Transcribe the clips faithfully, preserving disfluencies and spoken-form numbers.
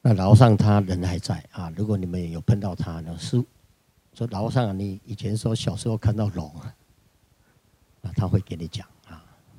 那楼上他人还在啊，如果你们有碰到他呢，是说楼上、啊、你以前说小时候看到龙啊，啊他会给你讲啊。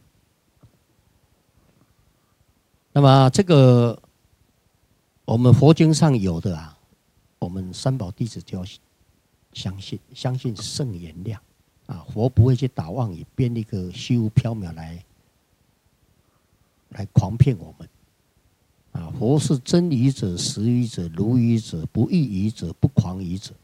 那么这个我们佛经上有的啊，我们三宝弟子就要相信，相信圣言量啊，佛不会去打妄语，编一个虚无缥缈来来诓骗我们。啊，佛是真语者、实语者、如语者、不异语者、不诳语者。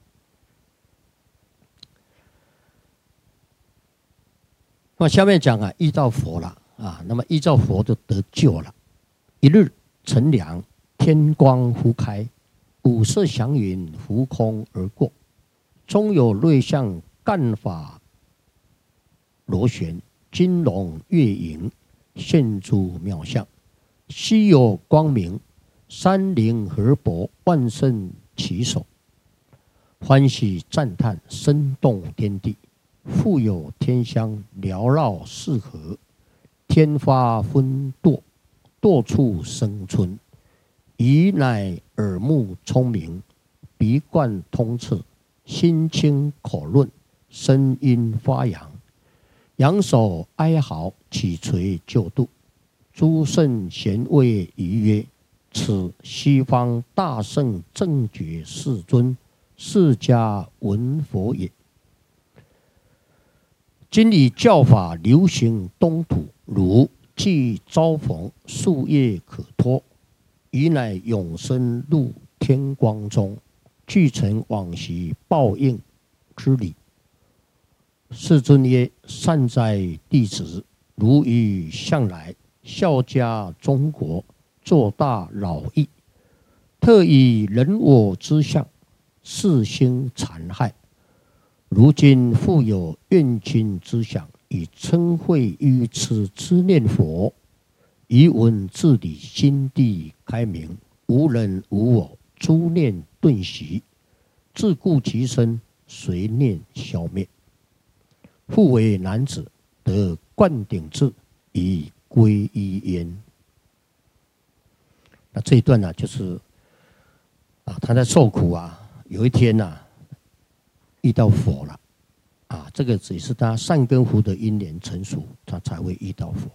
那么下面讲啊，依照佛了啊，那么依照佛就得救了。一日晨凉，天光忽开，五色祥云浮空而过，中有瑞相干法螺旋，金龙月影，现诸妙相。稀有光明，山林河伯，万圣齐首，欢喜赞叹，声动天地。复有天香缭绕四合，天花分堕，堕处生春。宜乃耳目聪明，鼻贯通彻，心清口润，声音发扬。扬手哀嚎，起垂救度。诸圣贤谓仪曰：此西方大圣正觉世尊，释迦文佛也。今以教法流行东土，汝既遭逢，树叶可托，宜乃永生入天光中，具成往昔报应之理。世尊曰：善哉弟子，如与向来孝家中国，做大老义，特以人我之相，世兴残害。如今复有怨亲之想，以嗔恚愚痴之念佛，以闻自理心地开明，无人无我，诸念顿息，自顾其身，随念消灭。复为男子，得灌顶智，以皈依焉。那这一段呢、啊，就是啊，他在受苦啊，有一天呐、啊，遇到佛了，啊，这个只是他善根福德因缘成熟，他才会遇到佛。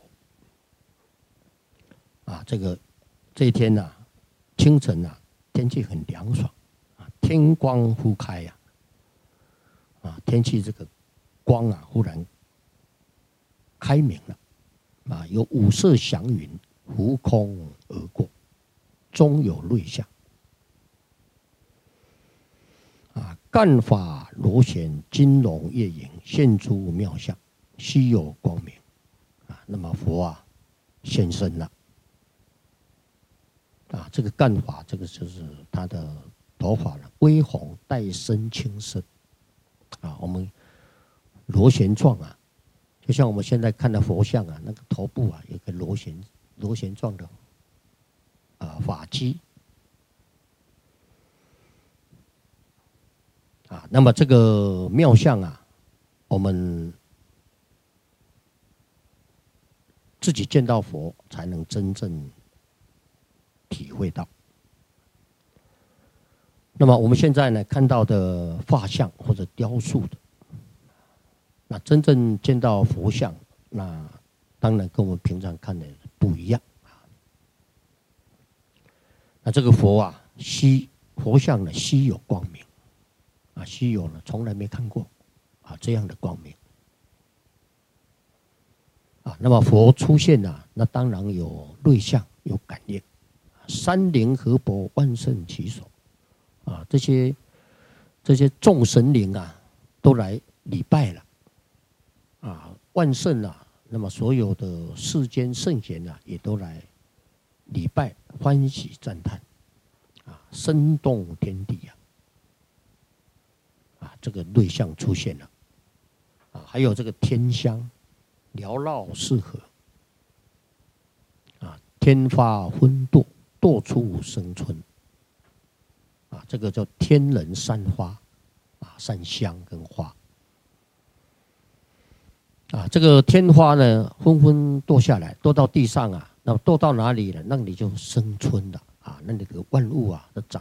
啊，这个这一天呐、啊，清晨呐、啊，天气很凉爽，啊，天光忽开呀、啊，啊，天气这个光啊，忽然开明了。啊，有五色祥云浮空而过，中有瑞相。啊，干法螺旋，金龙月影，现诸妙相，稀有光明。啊，那么佛啊现身了。啊，这个干法，这个就是他的头发了，微红带深青色。啊，我们螺旋状啊。就像我们现在看的佛像啊，那个头部啊有个螺旋螺旋状的啊发髻啊，那么这个妙相啊，我们自己见到佛才能真正体会到。那么我们现在呢看到的画像或者雕塑的。那真正见到佛像，那当然跟我们平常看的不一样啊。那这个佛啊，稀佛像呢稀有光明啊，稀有呢从来没看过啊这样的光明啊。那么佛出现啊，那当然有瑞相，有感应，山林河伯，万圣齐首啊，这些这些众神灵啊，都来礼拜了。啊，万圣啊，那么所有的世间圣贤啊，也都来礼拜、欢喜、赞叹，啊，声动天地啊，啊，这个瑞相出现了，啊，还有这个天香缭绕四合，啊，天花分堕，堕处生春，啊，这个叫天人散花，啊，散香跟花。啊，这个天花呢，纷纷堕下来，堕到地上啊，那堕到哪里了？那里就生春了啊，那那个万物啊都长